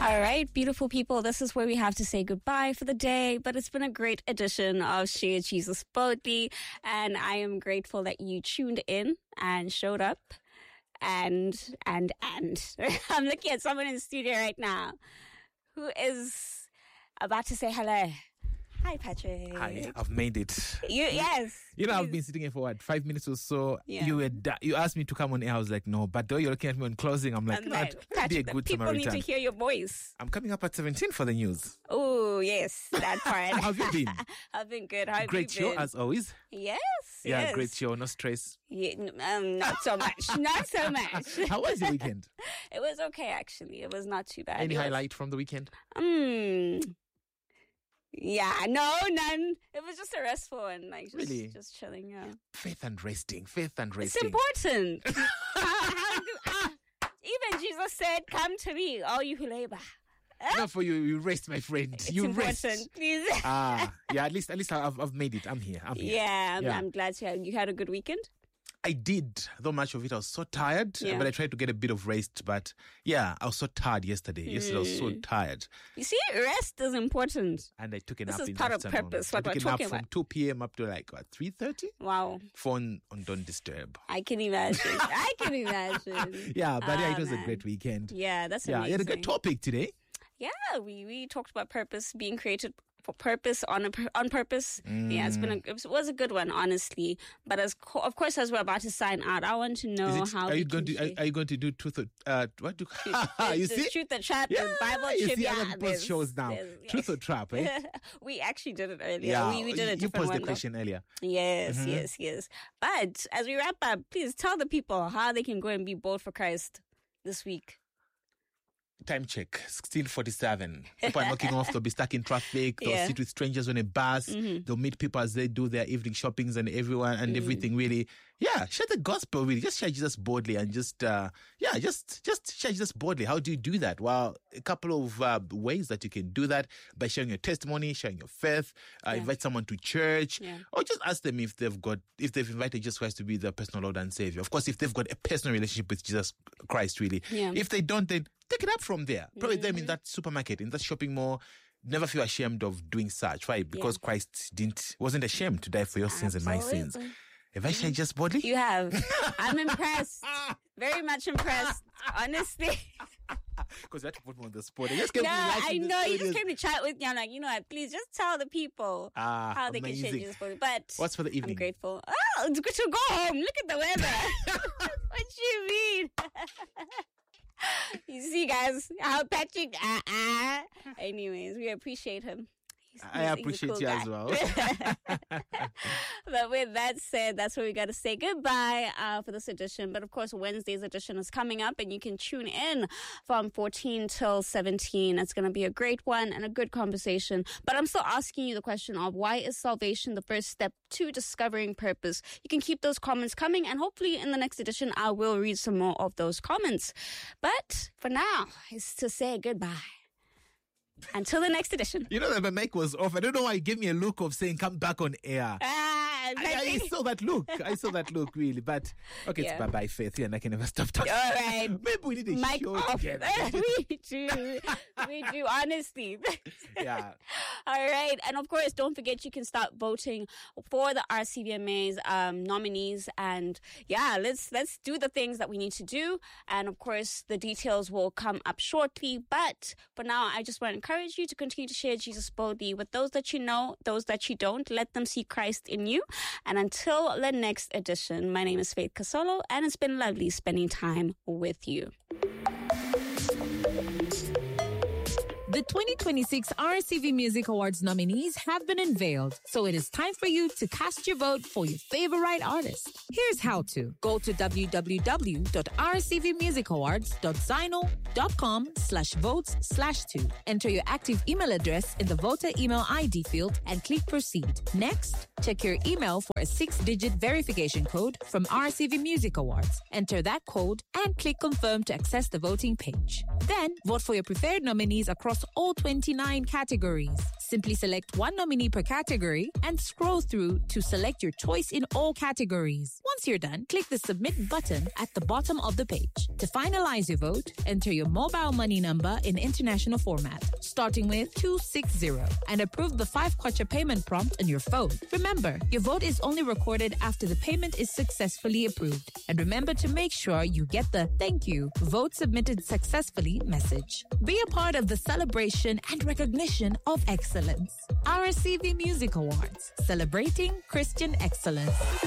All right, beautiful people, this is where we have to say goodbye for the day, but it's been a great edition of Share Jesus Boldly, and I am grateful that you tuned in and showed up, and I'm looking at someone in the studio right now who is about to say hello. Hi, Patrick. Hi, I've made it. Yes. You know, I've been sitting here for 5 minutes or so. Yeah. You asked me to come on air. I was like, no. But though you're looking at me on closing, I'm like, Patrick, be a good people Samaritan. need to hear your voice. I'm coming up at 17 for the news. Oh, yes, that part. How have you been? I've been good. How have Great you been? show, as always. Yes. Yeah, yes. great show. No stress. Yeah, not so much. Not so much. How was your weekend? It was okay, actually. It was not too bad. Any highlight from the weekend? Yeah, no, none. It was just a restful one, like just chilling. Yeah. Faith and resting. It's important. Even Jesus said, "Come to me, all you who labor." Not for you. You rest, my friend. It's you important, rest. please. Yeah. At least I've made it. I'm here. Yeah, I'm glad you had a good weekend. I did, though much of it I was so tired, but I tried to get a bit of rest. But yeah, I was so tired yesterday. Yesterday I was so tired. You see, rest is important. And I took a nap This is in part the of afternoon. purpose, I what took we're a nap talking from about. 2 p.m. up to 3:30. Wow. Phone on Don't Disturb. I can imagine. Yeah, but it was a great weekend. Yeah, that's amazing. Yeah, you had a good topic today. Yeah, we talked about purpose, being created for purpose, on purpose. Yeah, it was a good one, honestly. But of course, as we're about to sign out, I want to know how. Are you going to do truth? What do you see? Truth or trap? Yeah, the Bible you trip. see other people's shows now. Truth or trap? Eh? We actually did it earlier. Yeah, we did a different you posed one, the question earlier. Yes, yes. But as we wrap up, please tell the people how they can go and be bold for Christ this week. Time check, 16:47. People are knocking off. They'll be stuck in traffic. They'll sit with strangers on a bus. They'll meet people as they do their evening shoppings and everything. Really, share the gospel. Really, just share Jesus boldly and just share Jesus boldly. How do you do that? Well, a couple of ways that you can do that: by sharing your testimony, sharing your faith, invite someone to church, or just ask them if they've invited Jesus Christ to be their personal Lord and Savior. Of course, if they've got a personal relationship with Jesus Christ, really. Yeah. If they don't, then take it up from there. Probably them in that supermarket, in that shopping mall. Never feel ashamed of doing such, right? Because Christ wasn't ashamed to die for your sins and my sins. Have I shared just boldly? You have. I'm impressed. Very much impressed. Honestly. Because you had to put me on the spot. I know. You just came to chat with me. I'm like, you know what? Please just tell the people how they can share Jesus boldly. But what's for the evening? I'm grateful. Oh, it's good to go home. Look at the weather. What you mean? You see, guys, how Patrick. Anyways, we appreciate him. I appreciate you as well. But with that said, that's where we got to say goodbye for this edition. But of course, Wednesday's edition is coming up, and you can tune in from 14 till 17. It's going to be a great one and a good conversation. But I'm still asking you the question of why is salvation the first step to discovering purpose? You can keep those comments coming, and hopefully in the next edition, I will read some more of those comments. But for now, it's to say goodbye. Until the next edition. You know that my mic was off. I don't know why you gave me a look of saying come back on air. I saw that look. Really. But okay, it's bye-bye, Faith. And I can never stop talking. All right. Maybe we need a mic show off. together. We do, honestly. Yeah. All right. And of course, don't forget you can start voting for the RCVMA's nominees. And let's do the things that we need to do. And of course, the details will come up shortly. But for now, I just want to encourage you to continue to share Jesus boldly with those that you know, those that you don't. Let them see Christ in you. And until the next edition, my name is Faith Kasolo, and it's been lovely spending time with you. The 2026 RCV Music Awards nominees have been unveiled, so it is time for you to cast your vote for your favorite artist. Here's how to. Go to www.rcvmusicawards.zyno.com/votes/2. Enter your active email address in the voter email ID field and click proceed. Next, check your email for a 6-digit verification code from RCV Music Awards. Enter that code and click confirm to access the voting page. Then, vote for your preferred nominees across across all 29 categories. Simply select one nominee per category and scroll through to select your choice in all categories. Once you're done, click the Submit button at the bottom of the page. To finalize your vote, enter your mobile money number in international format, starting with 260, and approve the 5-kwacha payment prompt on your phone. Remember, your vote is only recorded after the payment is successfully approved. And remember to make sure you get the "Thank you, vote submitted successfully" message. Be a part of the celebration and recognition of excellence. RCV Music Awards, celebrating Christian excellence.